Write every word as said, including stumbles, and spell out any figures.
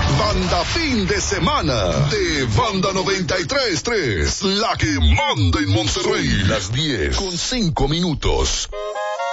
Banda fin de semana de Banda noventa y tres punto tres, la que manda en Monterrey. Las diez con cinco minutos.